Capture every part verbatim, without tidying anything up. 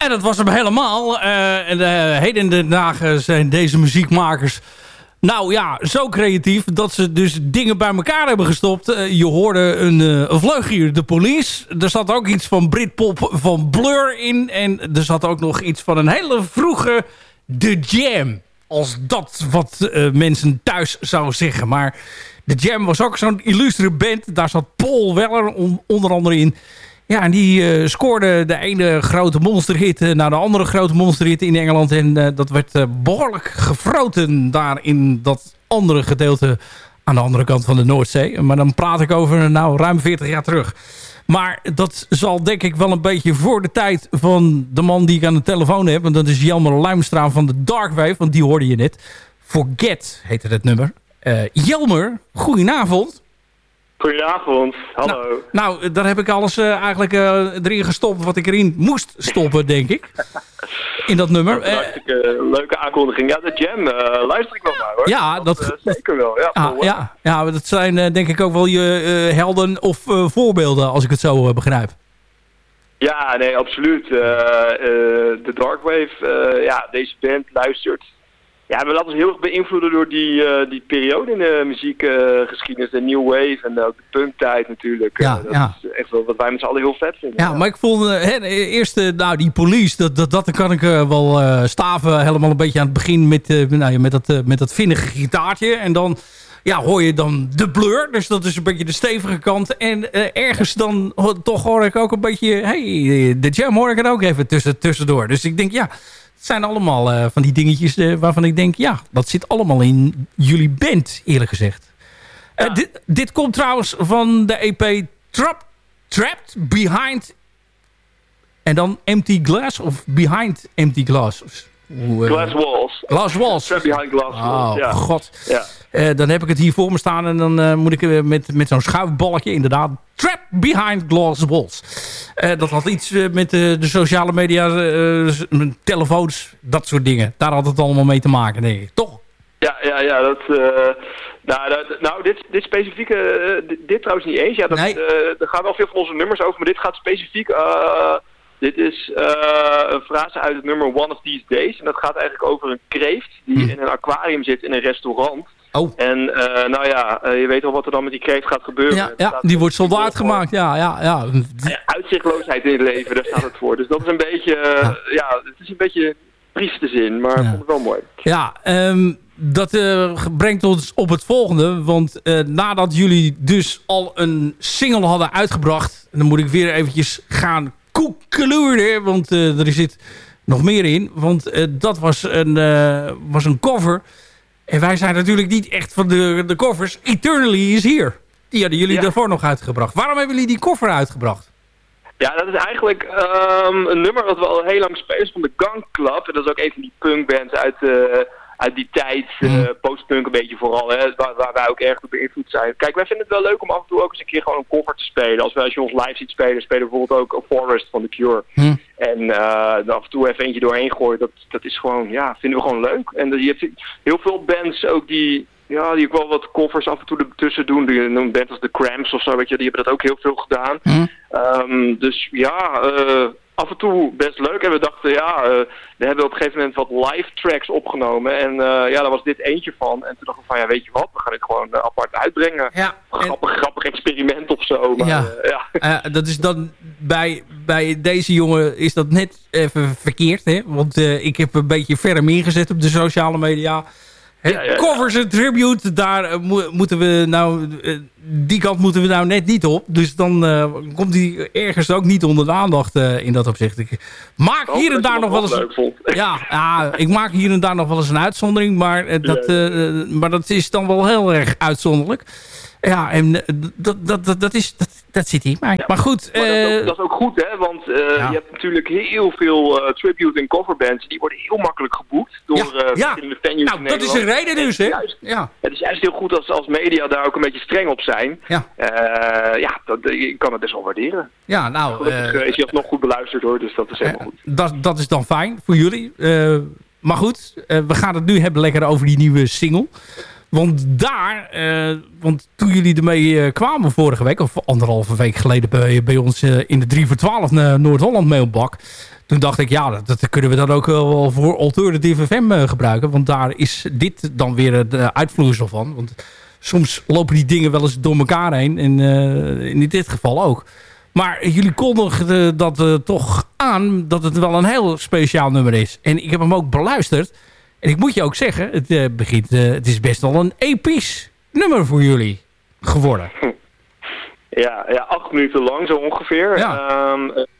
En dat was hem helemaal. Uh, en uh, heden de dagen zijn deze muziekmakers... Nou ja, zo creatief dat ze dus dingen bij elkaar hebben gestopt. Uh, je hoorde een, uh, een vleugje, de Police. Er zat ook iets van Britpop van Blur in. En er zat ook nog iets van een hele vroege The Jam. Als dat wat uh, mensen thuis zouden zeggen. Maar The Jam was ook zo'n illustere band. Daar zat Paul Weller on, onder andere in. Ja, en die uh, scoorde de ene grote monsterhit uh, naar de andere grote monsterhit in Engeland. En uh, dat werd uh, behoorlijk gefroten daar in dat andere gedeelte aan de andere kant van de Noordzee. Maar dan praat ik over nou ruim veertig jaar terug. Maar dat zal denk ik wel een beetje voor de tijd van de man die ik aan de telefoon heb. Want dat is Jelmer Luimstra van de Darkwave, want die hoorde je net. Forget heette het nummer. Uh, Jelmer, goedenavond. Goedenavond, hallo. Nou, nou, daar heb ik alles uh, eigenlijk uh, erin gestopt wat ik erin moest stoppen, denk ik. In dat nummer. Dat is een uh, leuke aankondiging. Ja, de Jam, uh, luister ik wel naar hoor. Ja, dat, dat uh, zeker wel. Ja, ah, vol, ja, ja, dat zijn uh, denk ik ook wel je uh, helden of uh, voorbeelden, als ik het zo uh, begrijp. Ja, nee, absoluut. Uh, uh, de Darkwave, uh, ja, deze band luistert. Ja, we laten ons heel erg beïnvloeden door die, uh, die periode in de muziekgeschiedenis, uh, de New Wave en ook de punktijd natuurlijk. Ja, uh, dat ja. is echt wel wat wij met z'n allen heel vet vinden. Ja, ja. Maar ik vond uh, he, eerst uh, nou, die Police, dat, dat, dat kan ik uh, wel uh, staven helemaal een beetje aan het begin met, uh, nou, met, dat, uh, met dat vinnige gitaartje. En dan ja, hoor je dan de Blur, dus dat is een beetje de stevige kant. En uh, ergens dan ho, toch hoor ik ook een beetje, hey, de Jam hoor ik er ook even tussen, tussendoor. Dus ik denk, ja... Het zijn allemaal uh, van die dingetjes uh, waarvan ik denk... ja, dat zit allemaal in jullie band, eerlijk gezegd. Uh, Ja. dit, dit komt trouwens van de E P Trap, Trapped Behind... en dan Empty Glass of Behind Empty Glass? Hoe, uh, Glass Walls. Glass Walls. Trap Behind Glass Walls, Oh, ja. god. Ja. Uh, dan heb ik het hier voor me staan en dan uh, moet ik uh, met, met zo'n schuifbalkje inderdaad... Trap Behind Glass Walls. Uh, dat had iets uh, met uh, de sociale media, uh, telefoons, dat soort dingen. Daar had het allemaal mee te maken, denk ik. Toch? Ja, ja, ja, dat... Uh, nou, dat, nou, dit, dit specifieke... Uh, dit, dit trouwens niet eens. Ja, dat, Nee. uh, er gaan wel veel van onze nummers over, maar dit gaat specifiek... Uh, dit is uh, een frase uit het nummer One of These Days. En dat gaat eigenlijk over een kreeft die Hm. in een aquarium zit in een restaurant. Oh. En uh, nou ja, uh, je weet al wat er dan met die kreeft gaat gebeuren. Ja, Het ja, staat die wordt voor- soldaat gemaakt. Ja, ja, ja. Ja, uitzichtloosheid in het leven, daar staat het voor. Dus dat is een beetje... Uh, Ja. ja, het is een beetje trieste zin, maar ik Ja. vond het wel mooi. Ja, um, dat uh, brengt ons op het volgende. Want uh, nadat jullie dus al een single hadden uitgebracht... dan moet ik weer eventjes gaan koekeloeren. Want uh, er zit nog meer in. Want uh, dat was een, uh, was een cover. En wij zijn natuurlijk niet echt van de, de covers. Eternally is Here. Die hadden jullie Ja. daarvoor nog uitgebracht. Waarom hebben jullie die cover uitgebracht? Ja, dat is eigenlijk um, een nummer dat we al heel lang spelen van de Gang Club. En dat is ook een van die punkbands uit, uh, uit die tijd, uh, Mm. postpunk een beetje vooral, hè, waar, waar wij ook erg door beïnvloed zijn. Kijk, wij vinden het wel leuk om af en toe ook eens een keer gewoon een cover te spelen. Als, we, als je ons live ziet spelen, spelen we bijvoorbeeld ook A Forest van The Cure. Hm. En uh, er af en toe even eentje doorheen gooien, dat, dat is gewoon, ja, vinden we gewoon leuk. En je hebt heel veel bands ook die... Ja, die ook wel wat covers af en toe ertussen doen. Die, een band als The Cramps of zo, weet je, die hebben dat ook heel veel gedaan. Hm. Um, dus ja, uh, af en toe best leuk. En we dachten, ja, uh, we hebben op een gegeven moment wat live tracks opgenomen. En uh, ja, daar was dit eentje van. En toen dachten we van, ja, weet je wat, we gaan dit gewoon uh, apart uitbrengen. Ja, Een en- grappig, grappig experiment of zo. Maar, Ja. uh, ja. Uh, dat is dan bij, bij deze jongen is dat net even verkeerd. Hè? Want uh, ik heb een beetje verder ingezet op de sociale media. Hè, Ja, ja, ja. Covers en tribute, daar uh, mo moeten we nou, uh, die kant moeten we nou net niet op. Dus dan uh, komt die ergens ook niet onder de aandacht uh, in dat opzicht. Ik maak Ik hier en hoop dat daar je nog wel eens... leuk vond. Ja, ja, ik maak hier en daar nog wel eens een uitzondering. Maar, uh, dat, Ja, ja, uh, maar dat is dan wel heel erg uitzonderlijk. Ja, en uh, dat, dat, dat, dat, is, dat, dat zit hier. Maar, Ja. maar goed. Maar dat, is uh, ook, dat is ook goed, hè? Want uh, Ja. je hebt natuurlijk heel veel uh, tribute- en coverbands. Die worden heel makkelijk geboekt door Ja, uh, ja. verschillende venues nou, in dat is Nederland. een reden dus, hè? Juist. Ja, Het is juist heel goed als, als media daar ook een beetje streng op zijn. ja. Uh, ja, dat, ik kan het best wel waarderen. Ja, nou, Gelukkig uh, uh, is hij nog goed beluisterd hoor, dus dat is helemaal goed. dat, dat is dan fijn voor jullie. Uh, maar goed, uh, we gaan het nu hebben lekker over die nieuwe single. Want daar, uh, want toen jullie ermee uh, kwamen vorige week, of anderhalve week geleden bij, bij ons uh, in de drie voor twaalf uh, Noord-Holland mailbak. Toen dacht ik, ja, dat, dat kunnen we dan ook wel voor Alternative F M uh, gebruiken. Want daar is dit dan weer de uitvloeisel van. Want soms lopen die dingen wel eens door elkaar heen. En uh, in dit geval ook. Maar jullie kondigden dat uh, toch aan dat het wel een heel speciaal nummer is. En ik heb hem ook beluisterd. En ik moet je ook zeggen, het, uh, begint, uh, het is best wel een episch nummer voor jullie geworden. Ja, ja acht minuten lang zo ongeveer. Ja. Um, uh,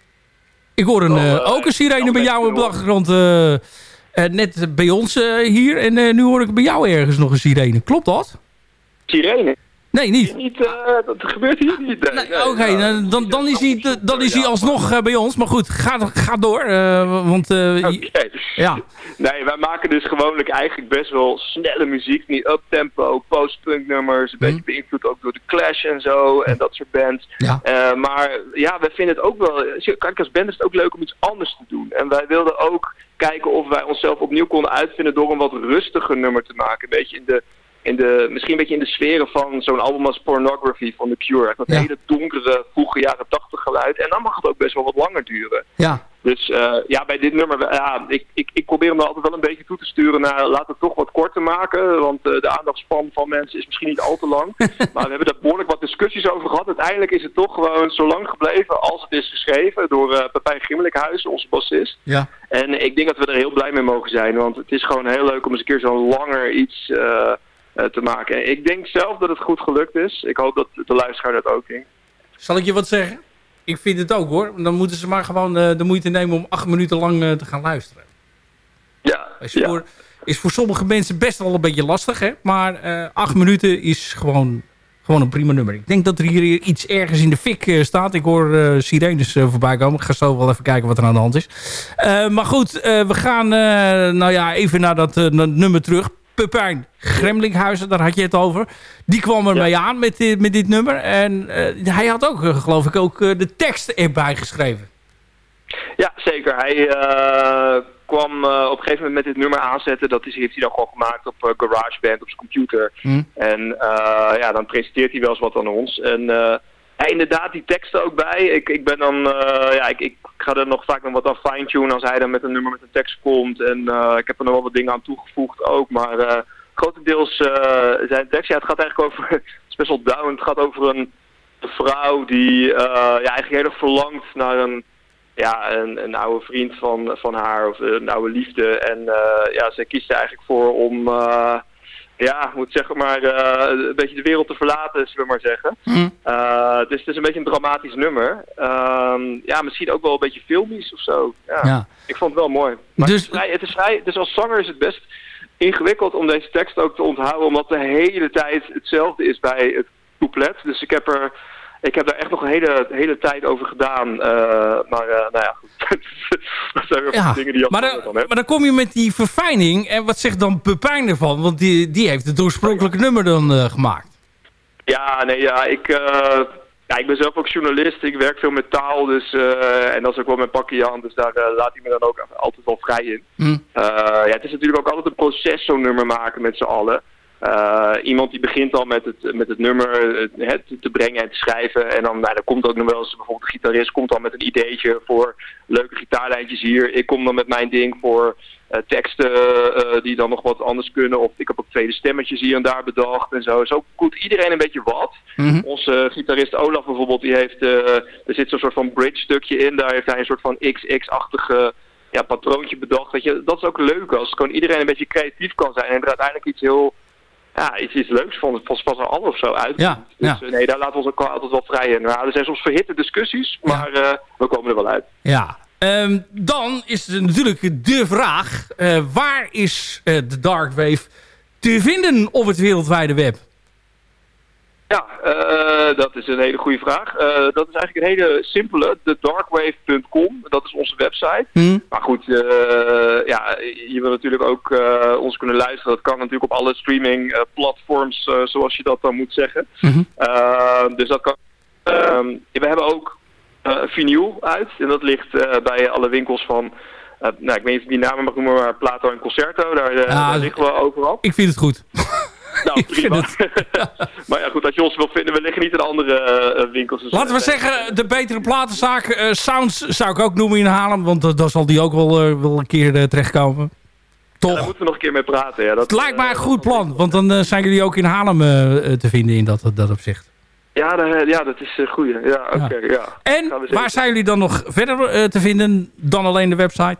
ik hoor een, uh, uh, ook een sirene bij jou in de achtergrond. Uh, uh, net bij ons uh, hier. En uh, nu hoor ik bij jou ergens nog een sirene. Klopt dat? Sirene? Nee, niet. niet uh, dat gebeurt hier niet. Nee, nee, Oké, okay, nou, dan, dan is hij, dan is hij alsnog uh, bij ons. Maar goed, ga, ga door. Uh, want, uh, okay. ja. Nee, wij maken dus gewoonlijk eigenlijk best wel snelle muziek. Niet up-tempo, post-punk nummers. Een mm. beetje beïnvloed ook door de Clash en zo. En dat soort bands. Ja. Uh, maar ja, wij vinden het ook wel... Kijk, als band is het ook leuk om iets anders te doen. En wij wilden ook kijken of wij onszelf opnieuw konden uitvinden door een wat rustiger nummer te maken. Een beetje in de... In de, misschien een beetje in de sferen van zo'n album als Pornography van The Cure. Dat ja. hele donkere, vroege jaren tachtig geluid. En dan mag het ook best wel wat langer duren. Ja. Dus uh, ja, bij dit nummer, ja, ik, ik, ik probeer hem er altijd wel een beetje toe te sturen naar laat het toch wat korter maken. Want uh, de aandachtspan van mensen is misschien niet al te lang. Maar we hebben daar behoorlijk wat discussies over gehad. Uiteindelijk is het toch gewoon zo lang gebleven als het is geschreven door uh, Pepijn Grimmelikhuizen, onze bassist. Ja. En ik denk dat we er heel blij mee mogen zijn. Want het is gewoon heel leuk om eens een keer zo'n langer iets... Uh, te maken. Ik denk zelf dat het goed gelukt is. Ik hoop dat de luisteraar dat ook denkt. Zal ik je wat zeggen? Ik vind het ook hoor. Dan moeten ze maar gewoon uh, de moeite nemen om acht minuten lang uh, te gaan luisteren. Ja. Is, ja. Voor, is voor sommige mensen best wel een beetje lastig. Hè? Maar uh, acht minuten is gewoon, gewoon een prima nummer. Ik denk dat er hier iets ergens in de fik uh, staat. Ik hoor uh, sirenes uh, voorbij komen. Ik ga zo wel even kijken wat er aan de hand is. Uh, maar goed, uh, we gaan uh, nou ja, even naar dat uh, nummer terug. Pepijn Grimmelikhuizen, daar had je het over. Die kwam ermee ja. aan met dit, met dit nummer. En uh, hij had ook, uh, geloof ik, ook uh, de tekst erbij geschreven. Ja, zeker. Hij uh, kwam uh, op een gegeven moment met dit nummer aanzetten. Dat is, heeft hij dan gewoon gemaakt op uh, GarageBand, op zijn computer. Mm. En uh, ja, dan presenteert hij wel eens wat aan ons. En uh, ja, inderdaad, die teksten ook bij. Ik, ik ben dan, uh, ja, ik, ik ga er nog vaak nog wat aan fine-tunen als hij dan met een nummer met een tekst komt. En uh, ik heb er nog wel wat dingen aan toegevoegd ook. Maar uh, grotendeels uh, zijn tekst, ja, het gaat eigenlijk over, het is best wel down. Het gaat over een, een vrouw die uh, ja, eigenlijk heel erg verlangt naar een, ja, een, een oude vriend van, van haar, of een oude liefde. En uh, ja, zij kiest er eigenlijk voor om... Uh, Ja, moet zeggen maar uh, een beetje de wereld te verlaten, zullen we maar zeggen. Mm. Uh, dus het is een beetje een dramatisch nummer. Uh, ja, misschien ook wel een beetje filmisch of zo. Ja, ja. Ik vond het wel mooi. Maar dus... het, is vrij, het is vrij, dus als zanger is het best ingewikkeld om deze tekst ook te onthouden, omdat de hele tijd hetzelfde is bij het couplet. Dus ik heb er... Ik heb daar echt nog een hele, hele tijd over gedaan. Uh, maar uh, nou ja, goed. Dat zijn weer ja, dingen die je maar, dan, dan maar dan kom je met die verfijning. En wat zegt dan Pepijn ervan? Want die, die heeft het oorspronkelijke nummer dan uh, gemaakt. Ja, nee, ja. Ik, uh, ja, ik ben zelf ook journalist. Ik werk veel met taal. Dus, uh, en dat is ook wel mijn pakje aan. Dus daar uh, laat hij me dan ook altijd wel vrij in. Mm. Uh, ja, het is natuurlijk ook altijd een proces zo'n nummer maken met z'n allen. Uh, iemand die begint al met het, met het nummer uh, te, te brengen en te schrijven. En dan, nou, dan komt ook nog wel eens bijvoorbeeld de gitarist komt dan met een ideetje voor leuke gitaarlijntjes hier. Ik kom dan met mijn ding voor uh, teksten uh, die dan nog wat anders kunnen. Of ik heb ook tweede stemmetjes hier en daar bedacht en zo. Zo komt iedereen een beetje wat. Mm-hmm. Onze gitarist Olaf bijvoorbeeld, die heeft, uh, er zit zo'n soort van bridge stukje in. Daar heeft hij een soort van X X-achtige ja, patroontje bedacht. Weet je, dat is ook leuk als gewoon iedereen een beetje creatief kan zijn en er uiteindelijk iets heel... Ja, iets, iets leuks van het pas al of zo uit. Ja, dus ja. Uh, nee, daar laten we ons ook altijd wel vrij in. Nou, er zijn soms verhitte discussies, maar ja. uh, we komen er wel uit. Ja, um, dan is er natuurlijk de vraag, uh, waar is uh, de Dark Wave te vinden op het wereldwijde web? Ja, uh, dat is een hele goede vraag. Uh, dat is eigenlijk een hele simpele, the dark wave punt com. Dat is onze website. Hmm. Maar goed, uh, ja, je wil natuurlijk ook uh, ons kunnen luisteren. Dat kan natuurlijk op alle streaming uh, platforms, uh, zoals je dat dan moet zeggen. Mm-hmm. Uh, dus dat kan. Uh, we hebben ook uh, vinyl uit. En dat ligt uh, bij alle winkels van... Uh, nou, ik weet niet of ik die namen mag noemen, maar Plato en Concerto. Daar, uh, ja, daar liggen we overal. Ik vind het goed. Nou, prima. Maar ja, goed, als je ons wil vinden, we liggen niet in andere uh, winkels. Dus laten we zeggen, de betere platenzaak. Uh, Sounds zou ik ook noemen in Haarlem, want uh, daar zal die ook wel, uh, wel een keer uh, terechtkomen. Toch? Ja, daar moeten we nog een keer mee praten. Ja, dat, het lijkt mij een goed plan, want dan uh, zijn jullie ook in Haarlem uh, te vinden in dat, dat opzicht. Ja, de, ja, dat is een goeie. Ja, oké. Okay, ja. Ja. En waar zijn jullie dan nog verder uh, te vinden dan alleen de website?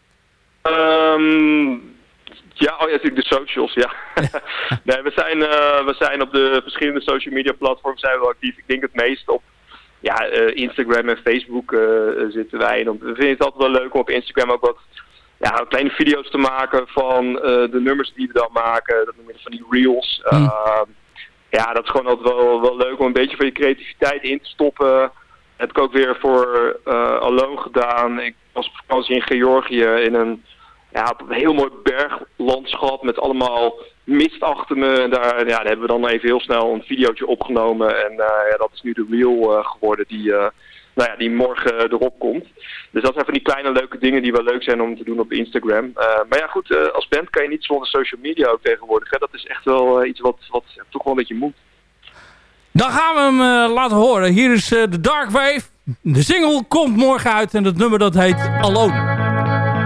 Um, ja, oh ja, natuurlijk de socials, ja. Nee, we zijn, uh, we zijn op de verschillende social media platforms zijn we wel actief. Ik denk het meest op ja, uh, Instagram en Facebook uh, zitten wij. En op, we vinden het altijd wel leuk om op Instagram ook wat ja, kleine video's te maken van uh, de nummers die we dan maken. Dat noemen we van die reels. Mm. Uh, ja, dat is gewoon altijd wel, wel leuk om een beetje van je creativiteit in te stoppen. Dat heb ik ook weer voor uh, Alone gedaan. Ik was op vakantie in Georgië in een, ja, op een heel mooi berglandschap met allemaal mist achter me. En daar, ja, daar hebben we dan even heel snel een videootje opgenomen. En uh, ja, dat is nu de reel uh, geworden die, uh, nou ja, die morgen erop komt. Dus dat zijn van die kleine leuke dingen die wel leuk zijn om te doen op Instagram. Uh, maar ja goed, uh, als band kan je niet zonder social media ook tegenwoordig. Hè? Dat is echt wel uh, iets wat, wat ja, toch wel een beetje moet. Dan gaan we hem uh, laten horen. Hier is uh, de Dark Wave. De single komt morgen uit en het nummer dat heet Alone.